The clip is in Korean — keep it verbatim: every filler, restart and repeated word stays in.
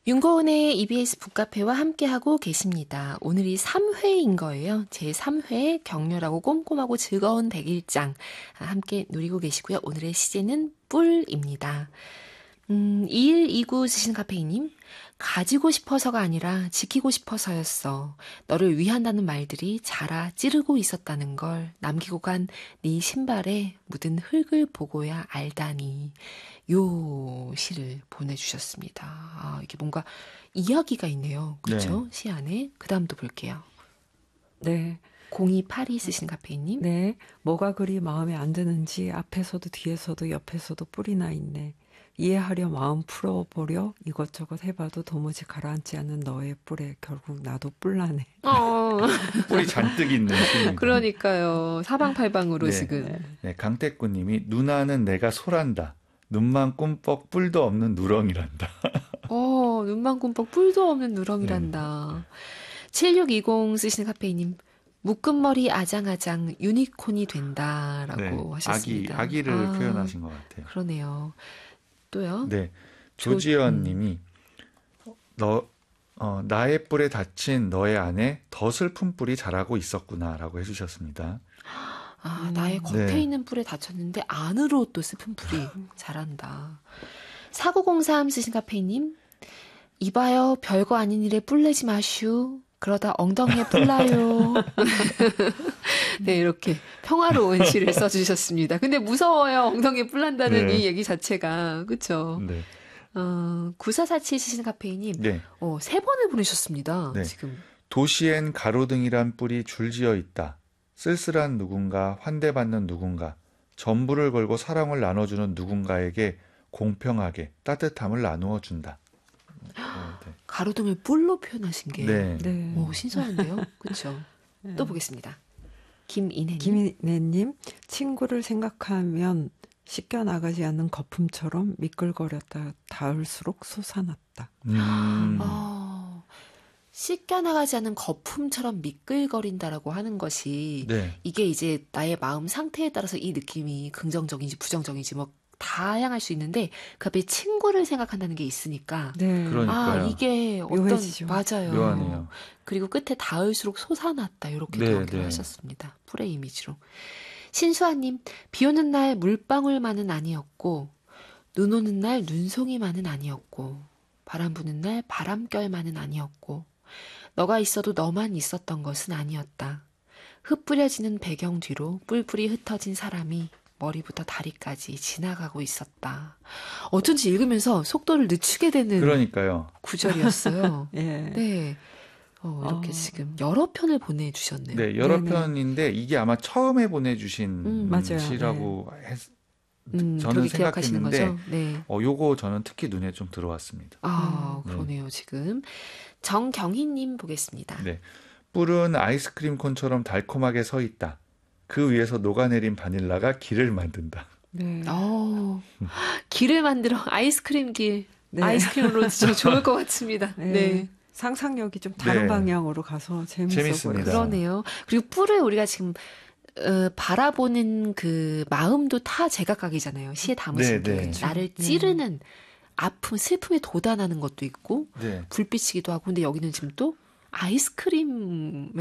윤고은의 이비에스 북카페와 함께하고 계십니다. 오늘이 삼 회인 거예요. 제삼 회 격렬하고 꼼꼼하고 즐거운 백일장 함께 누리고 계시고요. 오늘의 시제는 뿔입니다. 음, 이일이구 쓰신 카페이님, 가지고 싶어서가 아니라 지키고 싶어서였어. 너를 위한다는 말들이 자라 찌르고 있었다는 걸 남기고 간 네 신발에 묻은 흙을 보고야 알다니. 요 시를 보내주셨습니다. 아, 이게 뭔가 이야기가 있네요. 그렇죠? 네. 시 안에. 그 다음도 볼게요. 네. 공이팔이 쓰신 카페이님. 네. 뭐가 그리 마음에 안 드는지 앞에서도 뒤에서도 옆에서도 뿔이 나 있네. 이해하려 마음 풀어보려 이것저것 해봐도 도무지 가라앉지 않는 너의 뿔에 결국 나도 뿔나네. 어. 뿔이 잔뜩 있는 시입니다. 그러니까요. 사방팔방으로 네. 지금. 네. 강태꾸님이 누나는 내가 소란다. 눈만 꿈뻑 뿔도 없는 누렁이란다. 어, 눈만 꿈뻑 뿔도 없는 누렁이란다. 네. 칠육이공 쓰시는 카페이님. 묶은 머리 아장아장 유니콘이 된다라고 네. 하셨습니다. 아기, 아기를 아, 표현하신 것 같아요. 그러네요. 또요? 네. 조지연 님이 너, 어, 나의 뿔에 닫힌 너의 안에 더 슬픈 뿔이 자라고 있었구나라고 해주셨습니다. 아, 나의 겉에 네. 있는 뿔에 닫혔는데 안으로 또 슬픈 뿔이 자란다. 사구공삼 쓰신 카페이님. 이봐요. 별거 아닌 일에 뿔내지 마슈. 그러다 엉덩이에 뿔나요. 네, 이렇게 평화로운 시를 써주셨습니다. 근데 무서워요. 엉덩이에 뿔난다는 네. 이 얘기 자체가. 그렇죠? 네. 어, 구사사칠 쓰신 카페이님. 네. 어, 세 번을 보내셨습니다. 네. 지금. 도시엔 가로등이란 뿔이 줄지어 있다. 쓸쓸한 누군가, 환대받는 누군가, 전부를 걸고 사랑을 나눠주는 누군가에게 공평하게 따뜻함을 나누어 준다. 어, 네. 가로등을 뿔로 표현하신 게 네. 네. 오, 신선한데요. 그렇죠. 네. 또 보겠습니다. 김인혜님. 김인혜님. 친구를 생각하면 씻겨나가지 않는 거품처럼 미끌거렸다 닿을수록 솟아났다. 음. 어, 씻겨나가지 않는 거품처럼 미끌거린다라고 하는 것이 네. 이게 이제 나의 마음 상태에 따라서 이 느낌이 긍정적인지 부정적인지 뭐 다양할 수 있는데 그 앞에 친구를 생각한다는 게 있으니까 네. 그러니까요. 아 이게 어떤 묘해지죠. 맞아요. 묘하네요. 그리고 끝에 닿을수록 솟아났다 이렇게 네, 경기를 네. 하셨습니다. 풀의 이미지로. 신수아님, 비 오는 날 물방울만은 아니었고 눈 오는 날 눈송이만은 아니었고 바람 부는 날 바람결만은 아니었고 너가 있어도 너만 있었던 것은 아니었다. 흩뿌려지는 배경 뒤로 뿔뿔이 흩어진 사람이 머리부터 다리까지 지나가고 있었다. 어쩐지 읽으면서 속도를 늦추게 되는 그러니까요. 구절이었어요. 예. 네. 어, 이렇게 어. 지금 여러 편을 보내주셨네요. 네, 여러 네네. 편인데 이게 아마 처음에 보내주신 음, 맞아요. 시라고 네. 했, 음, 저는 기억하시는 생각했는데 거죠? 네. 어, 요거 저는 특히 눈에 좀 들어왔습니다. 아, 음, 그러네요. 네. 지금 정경희님 보겠습니다. 네, 뿔은 아이스크림 콘처럼 달콤하게 서 있다. 그 위에서 녹아내린 바닐라가 길을 만든다. 네. 어, 길을 만들어 아이스크림 길. 네. 아이스크림으로 진짜 좋을 것 같습니다. 네. 네. 상상력이 좀 다른 네. 방향으로 가서 재밌어 재밌습니다. 보여요. 그러네요. 그리고 뿔을 우리가 지금 어, 바라보는 그 마음도 다 제각각이잖아요. 시에 담으신 게. 네, 네. 나를 찌르는 아픔, 슬픔에 도단하는 것도 있고 네. 불빛이기도 하고 근데 여기는 지금 또 아이스크림